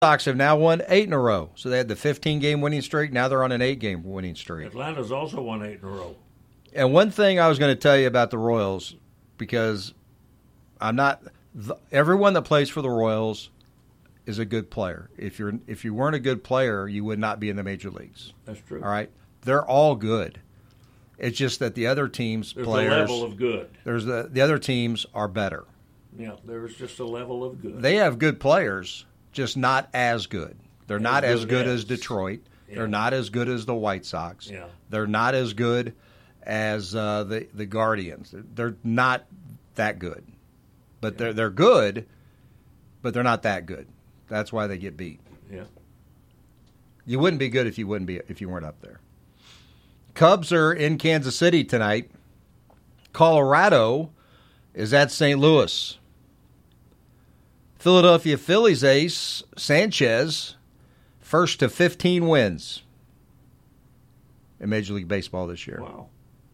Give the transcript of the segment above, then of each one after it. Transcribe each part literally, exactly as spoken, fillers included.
Sox have now won eight in a row. So they had the fifteen-game winning streak. Now they're on an eight-game winning streak. Atlanta's also won eight in a row. And one thing I was going to tell you about the Royals, because I'm not the, everyone that plays for the Royals is a good player. If you're if you weren't a good player, you would not be in the major leagues. That's true. All right, they're all good. It's just that the other teams' there's players, a level of good. There's the the other teams are better. Yeah, there's just a level of good. They have good players, just not as good. They're as not good as good as, as Detroit. Yeah. They're not as good as the White Sox. Yeah. They're not as good as uh, the the Guardians. They're not that good, but yeah. they're they're good, but they're not that good. That's why they get beat. Yeah. You wouldn't be good if you wouldn't be if you weren't up there. Cubs are in Kansas City tonight. Colorado is at Saint Louis. Philadelphia Phillies ace Sanchez, first to fifteen wins in Major League Baseball this year. Wow.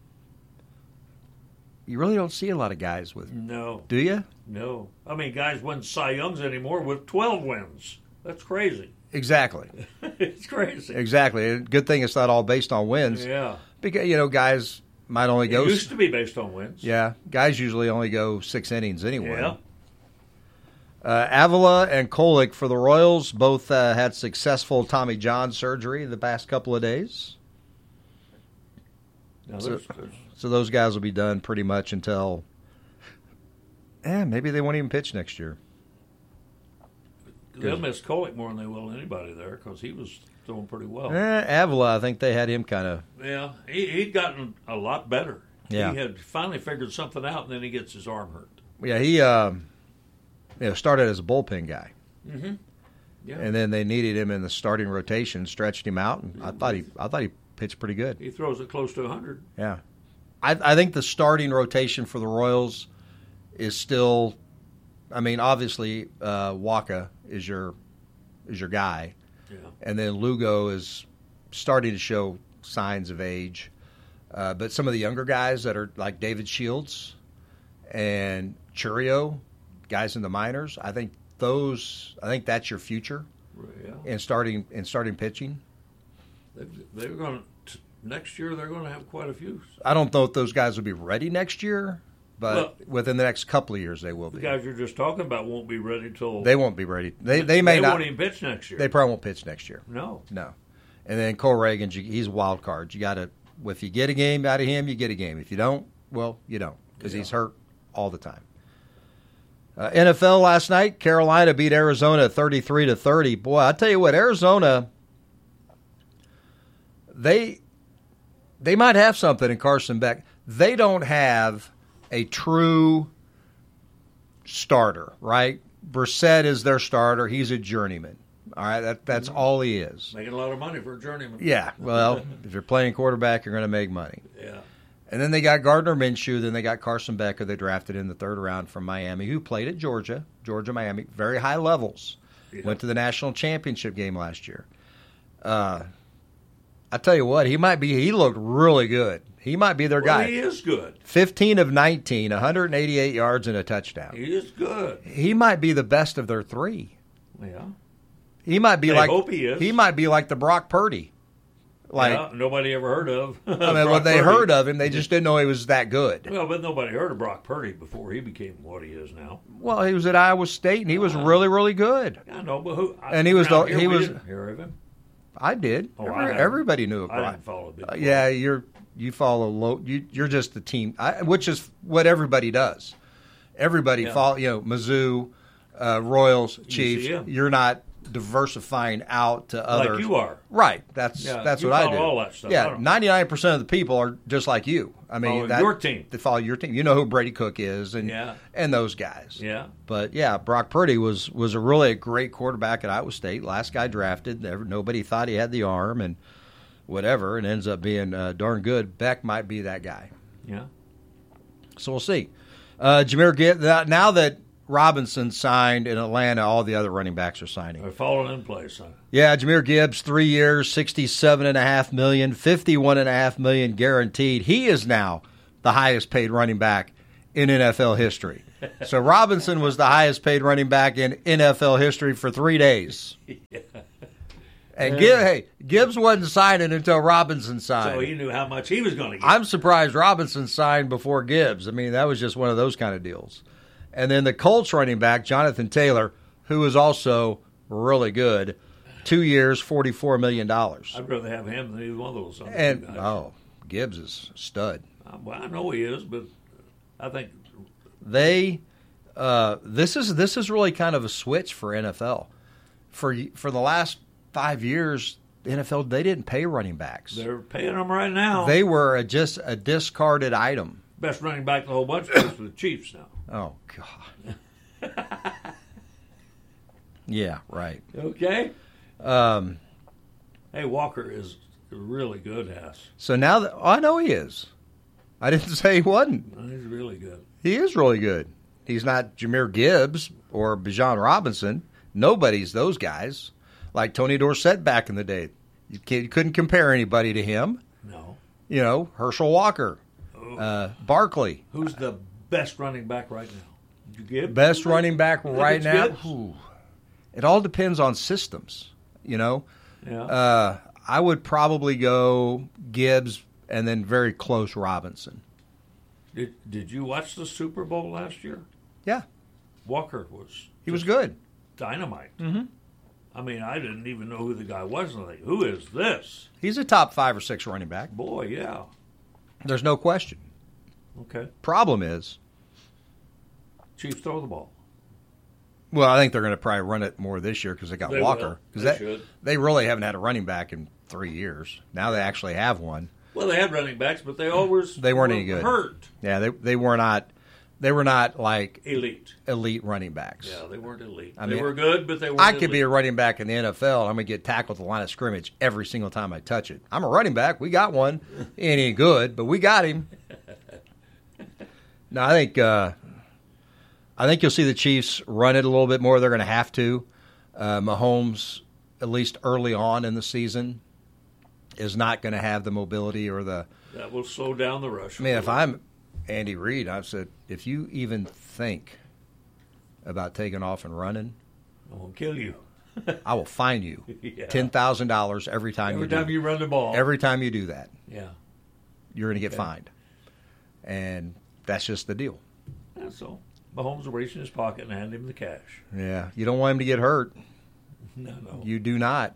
You really don't see a lot of guys with. No. Do you? No. I mean, guys win Cy Youngs anymore with twelve wins. That's crazy. Exactly. It's crazy. Exactly. Good thing it's not all based on wins. Yeah. Because, you know, guys might only it go. It used to be based on wins. Yeah. Guys usually only go six innings anyway. Yeah. Uh, Avila and Kolick for the Royals both uh, had successful Tommy John surgery the past couple of days. Now, so, there's, there's... so those guys will be done pretty much until, eh, maybe they won't even pitch next year. They'll miss Kolick more than they will anybody there because he was throwing pretty well. Eh, Avila, I think they had him kind of. Yeah, he, he'd gotten a lot better. Yeah. He had finally figured something out, and then he gets his arm hurt. Yeah, he um, you know, started as a bullpen guy. Mm-hmm. Yeah. And then they needed him in the starting rotation, stretched him out, and I thought he, I thought he pitched pretty good. He throws it close to one hundred. Yeah, I, I think the starting rotation for the Royals is still. I mean, obviously, uh, Waka is your is your guy, yeah. And then Lugo is starting to show signs of age. Uh, but some of the younger guys that are like David Shields and Churio, guys in the minors, I think those. I think that's your future. Yeah. In starting in starting pitching. They're going to next year. They're going to have quite a few. I don't know if those guys will be ready next year. But well, within the next couple of years, they will be. The guys you're just talking about won't be ready till they won't be ready. They they may they not. They won't even pitch next year. They probably won't pitch next year. No, no. And then Cole Reagan, he's a wild card. You got to if you get a game out of him, you get a game. If you don't, well, you don't because yeah. he's hurt all the time. Uh, N F L last night, Carolina beat Arizona thirty-three to thirty. Boy, I tell you what, Arizona, they they might have something in Carson Beck. They don't have a true starter, right? Brissett is their starter. He's a journeyman. All right, that that's mm-hmm. all he is. Making a lot of money for a journeyman. Yeah, well, if you're playing quarterback, you're going to make money. Yeah. And then they got Gardner Minshew. Then they got Carson Beck, who they drafted in the third round from Miami, who played at Georgia, Georgia, Miami, very high levels. Yeah. Went to the national championship game last year. Uh, I tell you what, he might be. He looked really good. He might be their well, guy. He is good. fifteen of nineteen, one hundred eighty-eight yards and a touchdown. He is good. He might be the best of their three. Yeah. He might be I like. hope he is. He might be like the Brock Purdy. Like yeah, nobody ever heard of. I mean, well, they Purdy. heard of him. They just didn't know he was that good. Well, but nobody heard of Brock Purdy before he became what he is now. Well, he was at Iowa State, and he was uh, really, really good. I know, but who? And he was the here, he we was. Didn't hear of him. I did. Oh, Every, I everybody knew of I Brock. didn't follow Big uh, yeah, you're you follow low. You, you're just the team, I, which is what everybody does. Everybody yeah. follow. You know, Mizzou, uh, Royals, Chiefs. U C M. You're not diversifying out to others. Like you are. Right. That's yeah, that's you what I follow do. All that stuff. Yeah, ninety-nine percent of the people are just like you. I mean, follow that, your team. They follow your team. You know who Brady Cook is, and yeah. and those guys. Yeah. But yeah, Brock Purdy was was a really great quarterback at Iowa State. Last guy drafted. Nobody thought he had the arm and whatever, and ends up being uh, darn good. Beck might be that guy. Yeah. So we'll see. Uh, Jahmyr Gibbs. Now that Robinson signed in Atlanta, all the other running backs are signing. They're falling in place, huh? Yeah, Jahmyr Gibbs, three years, sixty-seven and a half million, fifty-one and a half million guaranteed. He is now the highest paid running back in N F L history. So Robinson was the highest paid running back in N F L history for three days. Yeah. And Yeah. Gibbs, hey, Gibbs wasn't signing until Robinson signed. So he knew how much he was going to get. I'm surprised Robinson signed before Gibbs. I mean, that was just one of those kind of deals. And then the Colts running back, Jonathan Taylor, who is also really good, two years, forty-four million dollars. I'd rather have him than either one of those. other And, two guys. oh, Gibbs is a stud. Uh, Well, I know he is, but I think They, uh, this is this is really kind of a switch for N F L. For for the last five years, the N F L, they didn't pay running backs. they're paying him right now. They were a, just a discarded item. Best running back in the whole bunch plays for the Chiefs now. Oh, God. Yeah, right. Okay. Um, Hey, Walker is really good, ass. so now that, oh, I know he is. I didn't say he wasn't. He's really good. He is really good. He's not Jahmyr Gibbs or Bijan Robinson. Nobody's those guys. Like Tony Dorsett back in the day. You, can't, you couldn't compare anybody to him. No. You know, Herschel Walker, uh, Barkley. Who's the best running back right now? Gibbs? Best running back think right it's now? Gibbs? Ooh. It all depends on systems, you know. Yeah. Uh, I would probably go Gibbs and then very close Robinson. Did Did you watch the Super Bowl last year? Yeah, Walker was he was good. dynamite. Mm-hmm. I mean, I didn't even know who the guy was. And I think, who is this? He's a top five or six running back. Boy, yeah. There's no question. Okay. Problem is, Chiefs throw the ball. well, I think they're going to probably run it more this year because they got They Walker. will. Because They should. they really haven't had a running back in three years. Now they actually have one. Well, they had running backs, but they always They weren't were any good. hurt. Yeah, they they were not. They were not like Elite. elite running backs. Yeah, they weren't elite. I they mean, were good, but they weren't I could elite. be a running back in the N F L. I'm going to get tackled at the line of scrimmage every single time I touch it. I'm a running back. We got one. He ain't any good, but we got him. No, I think uh, I think you'll see the Chiefs run it a little bit more. They're going to have to. Uh, Mahomes, at least early on in the season, is not going to have the mobility or the. That will slow down the rush. I mean, if I'm Andy Reid, I've said, if you even think about taking off and running, I won't kill you. I will fine you Yeah. ten thousand dollars every time Every you do. time you run the ball. Every time you do that, yeah. you're going to get Okay. fined, and that's just the deal. That's all. Mahomes will reach in his pocket and hand him the cash. Yeah, you don't want him to get hurt. No, no. You do not,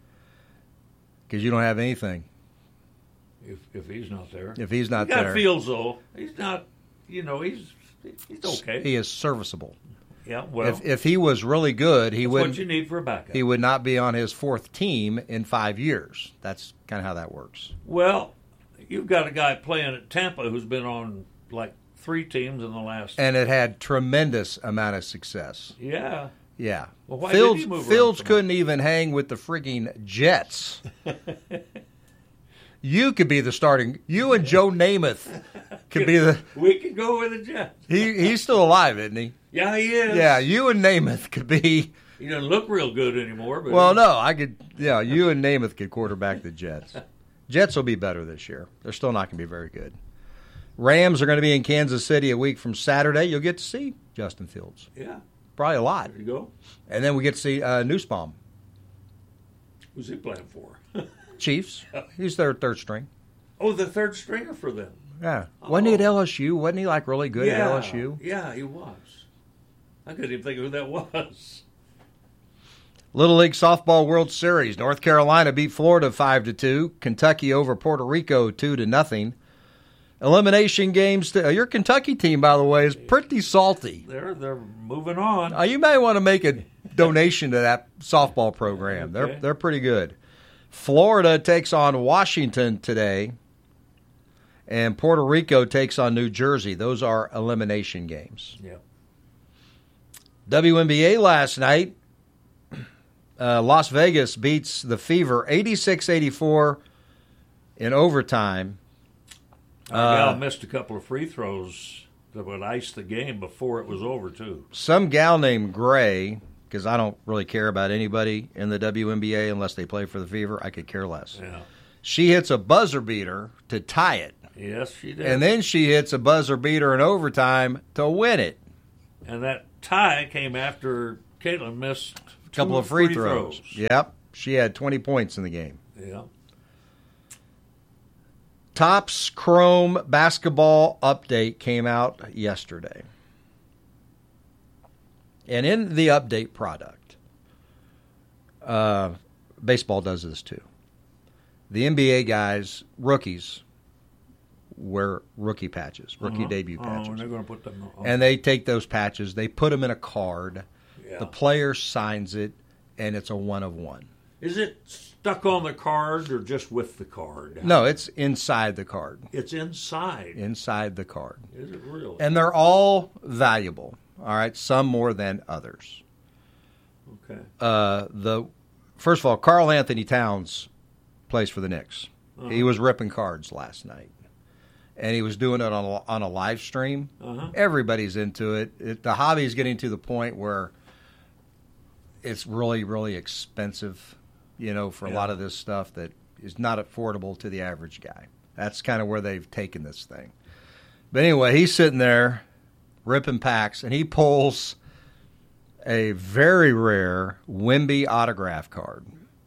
because you don't have anything If if he's not there. if he's not he got there. feels though. He's not. You know, he's he's okay. He is serviceable. yeah. Well, if if he was really good, he that's wouldn't. what you need for a backup. He would not be on his fourth team in five years. That's kind of how that works. Well, you've got a guy playing at Tampa who's been on like three teams in the last. And it had tremendous amount of success. yeah. Yeah. Well, why Fields, did he move around Fields so much? couldn't even hang with the freaking Jets. You could be the starting. You and Joe Namath could be the. We could go with the Jets. He he's still alive, isn't he? Yeah, he is. Yeah, you and Namath could be. He doesn't look real good anymore. But Well, he- no, I could. Yeah, you and Namath could quarterback the Jets. Jets will be better this year. They're still not going to be very good. Rams are going to be in Kansas City a week from Saturday. You'll get to see Justin Fields. Yeah. Probably a lot. There you go. And then we get to see uh, Nussbaum. Who's he playing for? Chiefs. He's their third string. Oh, the third stringer for them. Yeah. Wasn't he at Oh. L S U? Wasn't he like really good yeah. at L S U? Yeah, he was. I couldn't even think of who that was. Little League Softball World Series. North Carolina beat Florida five to two. Kentucky over Puerto Rico two to nothing. Elimination games. To, uh, your Kentucky team, by the way, is pretty salty. They're they're moving on. Uh, you may want to make a donation to that softball program. They're Okay. they're pretty good. Florida takes on Washington today, and Puerto Rico takes on New Jersey. Those are elimination games. Yeah. W N B A last night. Uh, Las Vegas beats the Fever eighty-six eighty-four in overtime. Our gal Uh, missed a couple of free throws that would ice the game before it was over, too. Some gal named Gray, because I don't really care about anybody in the W N B A unless they play for the Fever. I could care less. Yeah. She hits a buzzer beater to tie it. Yes, she did. And then she hits a buzzer beater in overtime to win it. And that tie came after Caitlin missed A couple two of free, free throws. throws. Yep. She had twenty points in the game. Yeah. Topps Chrome basketball update came out yesterday. And in the update product, uh, baseball does this too. The N B A guys, rookies, wear rookie patches, rookie Uh-huh. debut Oh, patches. and they're going to put them on. And they take those patches, they put them in a card. Yeah. The player signs it, and it's a one of one. Is it stuck on the card or just with the card? No, it's inside the card. It's inside. Inside the card. Is it really? And they're all valuable. All right, some more than others. Okay. Uh, the first of all, Karl Anthony Towns plays for the Knicks. Uh-huh. He was ripping cards last night, and he was doing it on a, on a live stream. Uh-huh. Everybody's into it. it. The hobby is getting to the point where it's really, really expensive, you know, for Yeah. a lot of this stuff that is not affordable to the average guy. That's kind of where they've taken this thing. But anyway, he's sitting there ripping packs, and he pulls a very rare Wemby autograph card.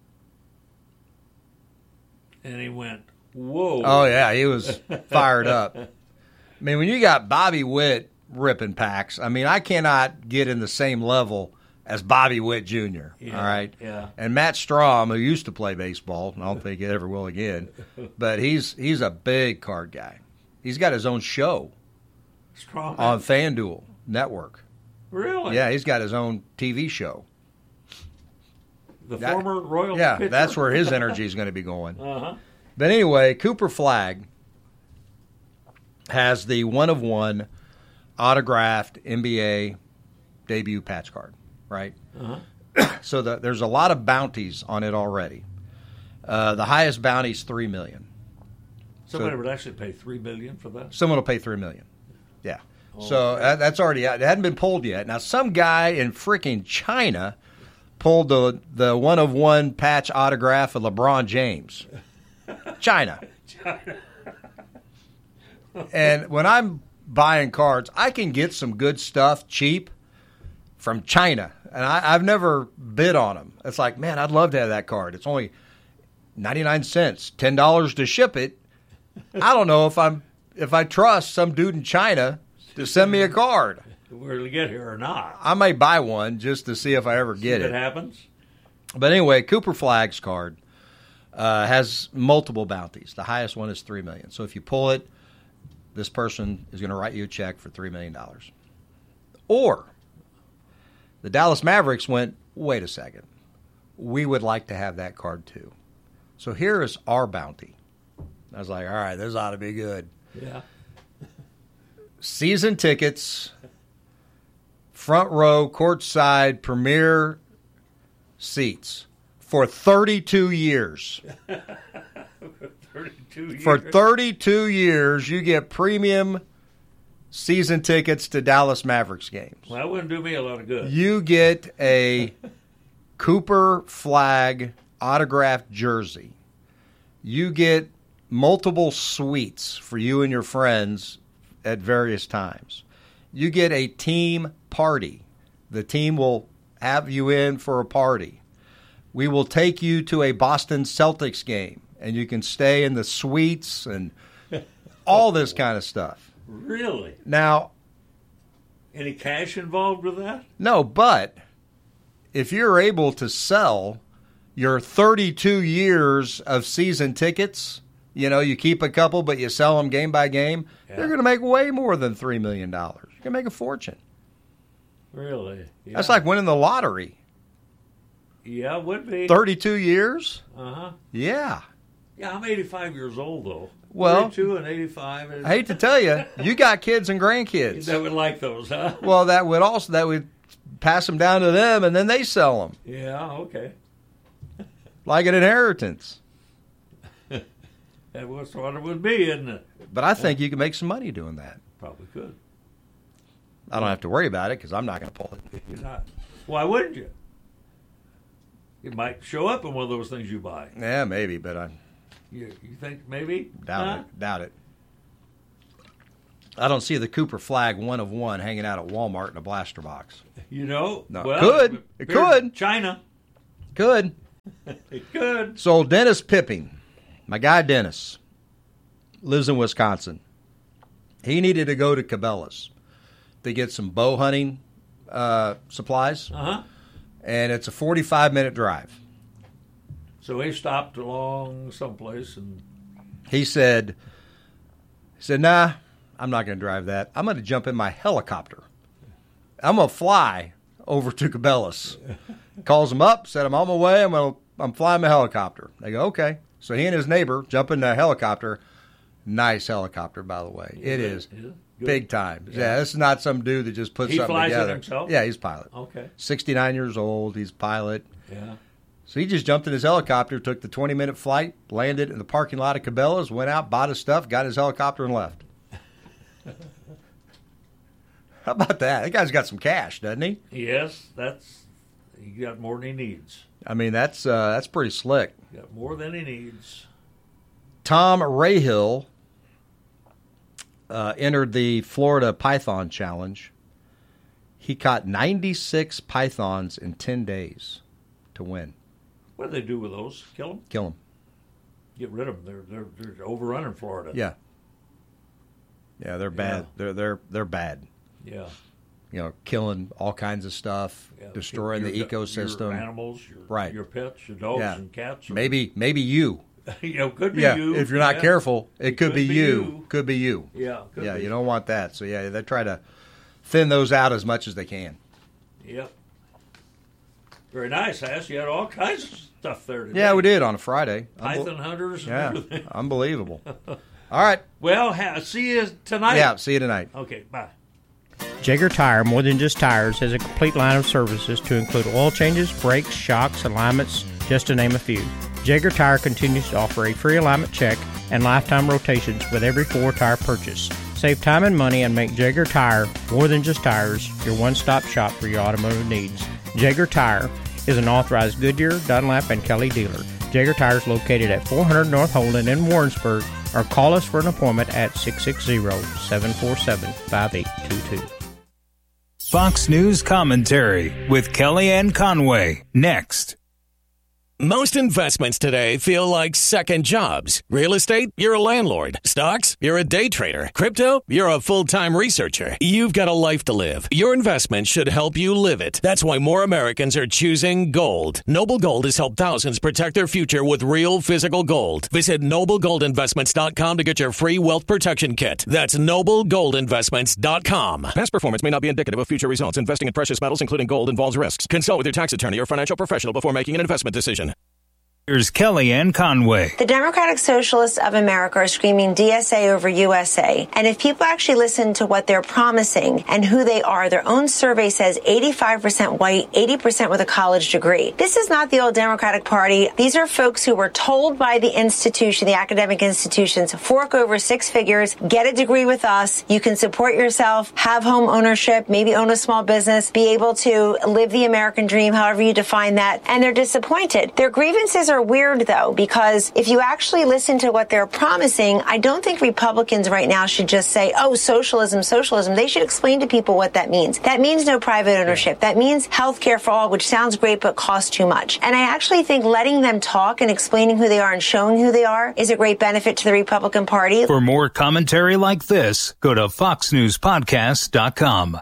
And he went, whoa. Oh, yeah, he was fired up. I mean, when you got Bobby Witt ripping packs, I mean, I cannot get in the same level as Bobby Witt Junior, Yeah, all right? yeah. And Matt Strom, who used to play baseball, and I don't think he ever will again, but he's he's a big card guy. He's got his own show Strong. on FanDuel Network. Really? Yeah, he's got his own T V show. The That- former Royal Yeah, pitcher? that's where his energy is going to be going. Uh-huh. But anyway, Cooper Flagg has the one of one autographed N B A debut patch card, right? Uh-huh. So the, there's a lot of bounties on it already. Uh, the highest bounty is three million. Somebody So- would actually pay three million dollars for that? Someone will pay three million. Yeah. Oh, so okay. that, that's already out. It hadn't been pulled yet. Now some guy in freaking China pulled the the one of one patch autograph of LeBron James. China. And when I'm buying cards, I can get some good stuff cheap from China, and I, I've never bid on them. It's like, man, I'd love to have that card. It's only ninety-nine cents, ten dollars to ship it. I don't know if I'm if I trust some dude in China to send me a card. Where to get here or not? I may buy one just to see if I ever get See it. what happens? But anyway, Cooper Flagg's card uh, has multiple bounties. The highest one is three million dollars. So if you pull it, this person is going to write you a check for three million dollars. Or the Dallas Mavericks went, wait a second, we would like to have that card too. So here is our bounty. I was like, all right, this ought to be good. Yeah. Season tickets, front row, courtside, premier seats for thirty-two years. thirty-two years. For thirty-two years, you get premium season tickets to Dallas Mavericks games. Well, that wouldn't do me a lot of good. You get a Cooper Flagg autographed jersey. You get multiple suites for you and your friends at various times. You get a team party. The team will have you in for a party. We will take you to a Boston Celtics game, and you can stay in the suites and all this kind of stuff. Really? Now, Any cash involved with that? no, but if you're able to sell your thirty-two years of season tickets, you know, you keep a couple, but you sell them game by game, Yeah. you're going to make way more than three million dollars. You're going to make a fortune. Really? Yeah. That's like winning the lottery. Yeah, it would be. thirty-two years? Uh-huh. Yeah. Yeah, I'm eighty-five years old, though. Well, thirty-two and eighty-five. Is, I hate to tell you, you got kids and grandkids. that would like those, huh? Well, that would also, that would pass them down to them, and then they sell them. Yeah, okay. Like an inheritance. That was what it would be, isn't it? But I think you can make some money doing that. Probably could. I don't have to worry about it because I'm not going to pull it. You're not. Why wouldn't you? It might show up in one of those things you buy. Yeah, maybe, but I, You, you think maybe? Doubt huh? it. Doubt it. I don't see the Cooper flag one of one hanging out at Walmart in a blaster box. You know? No. Well, Could. It could. China. Could. It could. So Dennis Pipping, my guy Dennis, lives in Wisconsin. He needed to go to Cabela's to get some bow hunting uh, supplies. Uh-huh. And it's a forty-five minute drive. So he stopped along someplace and... He said, he said, nah, I'm not going to drive that. I'm going to jump in my helicopter. I'm going to fly over to Cabela's. Calls him up, said, I'm on my way. I'm gonna, I'm flying my helicopter. They go, okay. So he and his neighbor jump in the helicopter. Nice helicopter, by the way. It yeah, is yeah, big time. Yeah. Yeah. This is not some dude that just puts he something flies together. It himself? Yeah, he's pilot. Okay. sixty-nine years old. He's pilot. Yeah. So he just jumped in his helicopter, took the twenty minute flight, landed in the parking lot of Cabela's, went out, bought his stuff, got his helicopter, and left. How about that? That guy's got some cash, doesn't he? Yes, that's he got more than he needs. I mean, that's uh, that's pretty slick. He got more than he needs. Tom Rahill uh, entered the Florida Python Challenge. He caught ninety-six pythons in ten days to win. What do they do with those? Kill them? Kill them. Get rid of them. They're they're, they're overrunning Florida. Yeah. Yeah, they're bad. Yeah. They're they're they're bad. Yeah. You know, killing all kinds of stuff, Yeah. destroying your, the ecosystem. Your animals, your, Right. your pets, your dogs Yeah. and cats. Or, Maybe maybe you. you know, could be Yeah, you. if you're not yeah. careful, it could, Could be, be you. you. Could be you. Yeah. Could Yeah, be. you don't want that. So yeah, they try to thin those out as much as they can. Yep. Very nice, Ash. You had all kinds of stuff there today. Yeah, we did on a Friday. Python hunters and Yeah, everything. unbelievable. All right. Well, ha- see you tonight. Yeah, see you tonight. Okay, bye. Jaeger Tire, more than just tires, has a complete line of services to include oil changes, brakes, shocks, alignments, just to name a few. Jaeger Tire continues to offer a free alignment check and lifetime rotations with every four-tire purchase. Save time and money and make Jaeger Tire, more than just tires, your one-stop shop for your automotive needs. Jaeger Tire is an authorized Goodyear, Dunlap, and Kelly dealer. Jaeger Tire is located at four hundred North Holden in Warrensburg, or call us for an appointment at six six zero, seven four seven, five eight two two. Fox News Commentary with Kellyanne Conway. Next. Most investments today feel like second jobs. Real estate, you're a landlord. Stocks, you're a day trader. Crypto, you're a full-time researcher. You've got a life to live. Your investment should help you live it. That's why more Americans are choosing gold. Noble Gold has helped thousands protect their future with real physical gold. Visit noble gold investments dot com to get your free wealth protection kit. That's noble gold investments dot com. Past performance may not be indicative of future results. Investing in precious metals, including gold, involves risks. Consult with your tax attorney or financial professional before making an investment decision. Here's Kellyanne Conway. The Democratic Socialists of America are screaming D S A over U S A. And if people actually listen to what they're promising and who they are, their own survey says eighty-five percent white, eighty percent with a college degree. This is not the old Democratic Party. These are folks who were told by the institution, the academic institutions, fork over six figures, get a degree with us. You can support yourself, have home ownership, maybe own a small business, be able to live the American dream, however you define that. And they're disappointed. Their grievances are weird, though, because if you actually listen to what they're promising, I don't think Republicans right now should just say, oh, socialism, socialism. They should explain to people what that means. That means no private ownership. That means health care for all, which sounds great but costs too much. And I actually think letting them talk and explaining who they are and showing who they are is a great benefit to the Republican Party. For more commentary like this, go to fox news podcast dot com.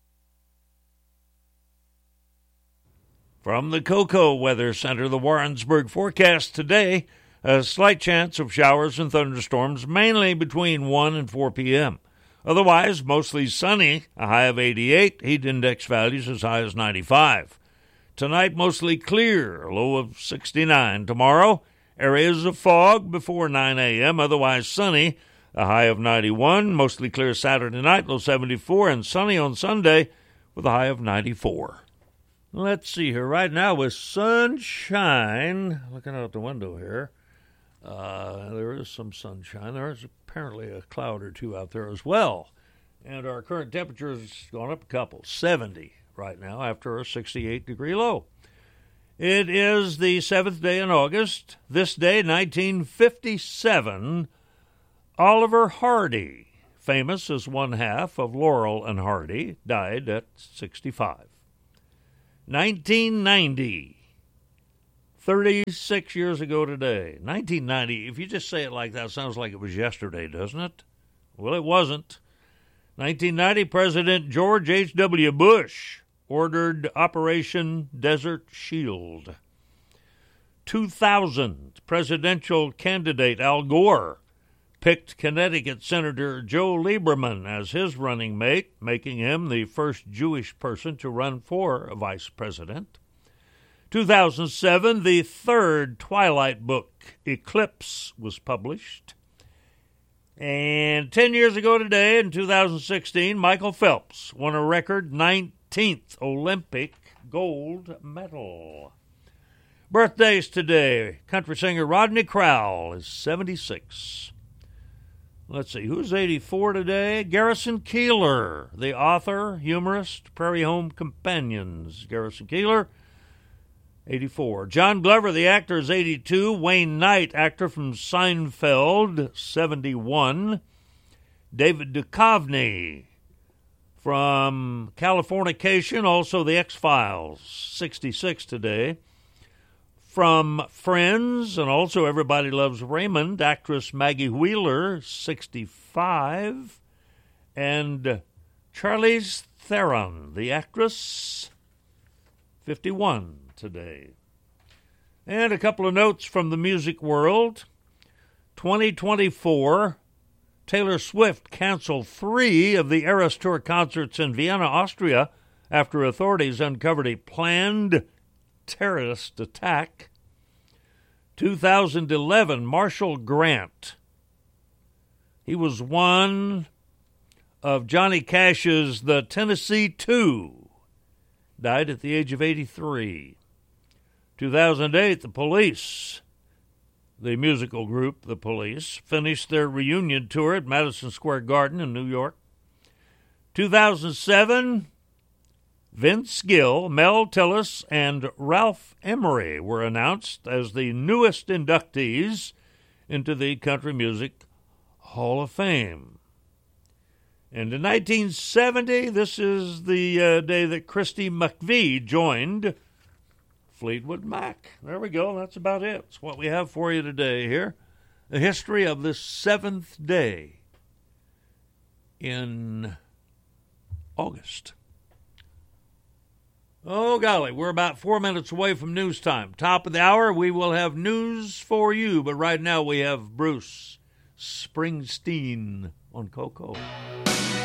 From the Cocoa Weather Center, the Warrensburg forecast today, a slight chance of showers and thunderstorms, mainly between one and four p.m. Otherwise, mostly sunny, a high of eighty-eight, heat index values as high as ninety-five. Tonight, mostly clear, a low of sixty-nine. Tomorrow, areas of fog before nine a.m., otherwise sunny, a high of ninety-one. Mostly clear Saturday night, low seventy-four, and sunny on Sunday with a high of ninety-four. Let's see here. Right now with sunshine, looking out the window here, uh, there is some sunshine. There is apparently a cloud or two out there as well. And our current temperature has gone up a couple, seventy right now after a sixty-eight degree low. It is the seventh day in August. This day, nineteen fifty-seven, Oliver Hardy, famous as one half of Laurel and Hardy, died at sixty-five. nineteen ninety, thirty-six years ago today. nineteen ninety, if you just say it like that, it sounds like it was yesterday, doesn't it? Well, it wasn't. nineteen ninety, President George H W. Bush ordered Operation Desert Shield. two thousand, presidential candidate Al Gore picked Connecticut Senator Joe Lieberman as his running mate, making him the first Jewish person to run for vice president. two thousand seven, the third Twilight book, Eclipse, was published. And ten years ago today, in two thousand sixteen, Michael Phelps won a record nineteenth Olympic gold medal. Birthdays today. Country singer Rodney Crowell is seventy-six. Let's see, who's eighty-four today? Garrison Keillor, the author, humorist, Prairie Home Companions. Garrison Keillor, eighty-four. John Glover, the actor, is eighty-two. Wayne Knight, actor from Seinfeld, seventy-one. David Duchovny from Californication, also The X-Files, sixty-six today. From Friends, and also Everybody Loves Raymond, actress Maggie Wheeler, sixty-five. And Charlize Theron, the actress, fifty-one today. And a couple of notes from the music world. twenty twenty-four, Taylor Swift canceled three of the Eras Tour concerts in Vienna, Austria, after authorities uncovered a planned terrorist attack. two thousand eleven, Marshall Grant. He was one of Johnny Cash's The Tennessee Two. Died at the age of eighty-three. two thousand eight, The Police, the musical group The Police, finished their reunion tour at Madison Square Garden in New York. two thousand seven, Vince Gill, Mel Tillis, and Ralph Emery were announced as the newest inductees into the Country Music Hall of Fame. And in nineteen seventy, this is the uh, day that Christy McVie joined Fleetwood Mac. There we go. That's about it. That's what we have for you today here. The history of this seventh day in August. Oh, golly, we're about four minutes away from news time. Top of the hour, we will have news for you, but right now we have Bruce Springsteen on Coco.